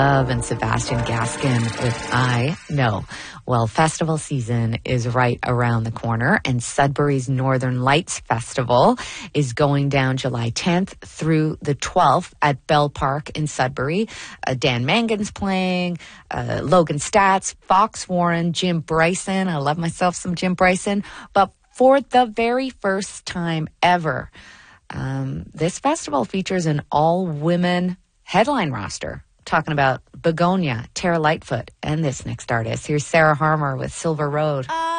and Sebastian Gaskin with I Know. Well, festival season is right around the corner, and Sudbury's Northern Lights Festival is going down July 10th through the 12th at Bell Park in Sudbury. Dan Mangan's playing, Logan Stats, Fox Warren, Jim Bryson. I love myself some Jim Bryson. But for the very first time ever, this festival features an all-women headline roster. Talking about Begonia, Tara Lightfoot, and this next artist. Here's Sarah Harmer with Silver Road.